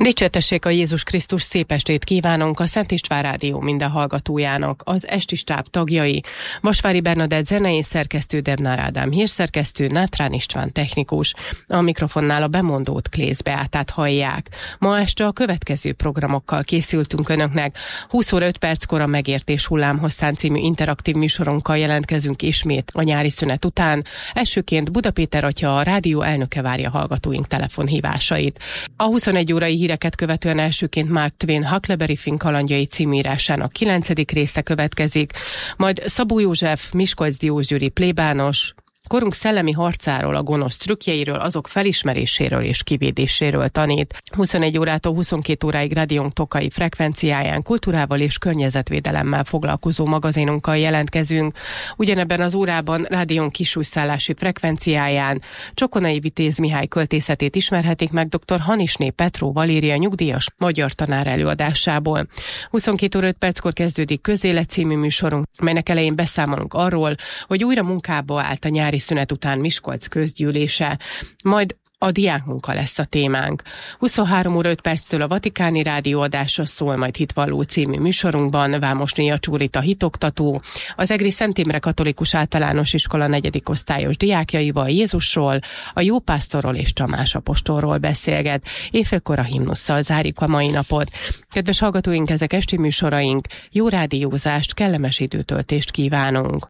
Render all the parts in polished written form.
Dicsértessék a Jézus Krisztus, szép estét kívánunk a Szent István Rádió minden hallgatójának, az esti stáb tagjai, Vasvári Bernadett zenei szerkesztő, Debnár Ádám hírszerkesztő, Nátrán István technikus. A mikrofonnál a bemondót, Klész Beátát hallják. Ma este a következő programokkal készültünk önöknek. 20 óra 5 perckor a Megértés hullámhosszán című interaktív műsorunkkal jelentkezünk ismét a nyári szünet után. Elsőként Buda Péter atya, a rádió elnöke várja hallgatóink telefonhívásait. A 21 órai híreket követően elsőként Mark Twain Huckleberry Finn kalandjai című írásának 9. része következik, majd Szabó József Miskolc Diósgyőri plébános korunk szellemi harcáról, a gonosz trükkjeiről, azok felismeréséről és kivédéséről tanít. 21 órától 22 óráig rádiónk Tokai frekvenciáján kultúrával és környezetvédelemmel foglalkozó magazinunkkal jelentkezünk. Ugyanebben az órában rádiónk kisújszállási frekvenciáján Csokonai Vitéz Mihály költészetét ismerhetik meg dr. Hanisné Petró Valéria nyugdíjas magyar tanár előadásából. 22 óra 5 perckor kezdődik Közélet című műsorunk, melynek elején beszámolunk arról, hogy újra munkába állt a nyári szünet után Miskolc közgyűlése, majd a diákmunka lesz a témánk. 23 óra 5 perctől a Vatikáni rádióadása szól majd Hitvalló című műsorunkban Vámosné Jacsúrita hitoktató, az Egri Szent Imre Katolikus Általános Iskola 4. osztályos diákjaival Jézusról, a Jópásztorról és Tamás apostolról beszélget. Éjfélkor a himnusszal zárjuk a mai napot. Kedves hallgatóink, ezek esti műsoraink, jó rádiózást, kellemes időtöltést kívánunk!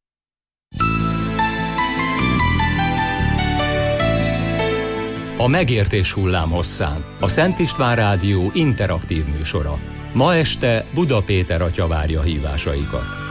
A Megértés hullámhosszán, a Szent István Rádió interaktív műsora. Ma este Buda Péter atya várja hívásaikat.